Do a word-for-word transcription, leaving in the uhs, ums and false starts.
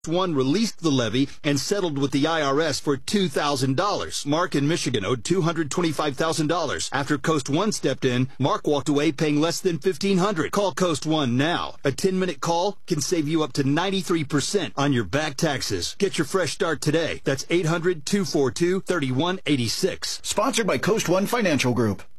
One released the levy and settled with the I R S for two thousand dollars. Mark in Michigan owed two hundred twenty-five thousand dollars. After Coast One stepped in, Mark walked away paying less than fifteen hundred dollars. Call Coast One now. A ten-minute call can save you up to ninety-three percent on your back taxes. Get your fresh start today. That's eight hundred, two four two, three one eight six. Sponsored by Coast One Financial Group.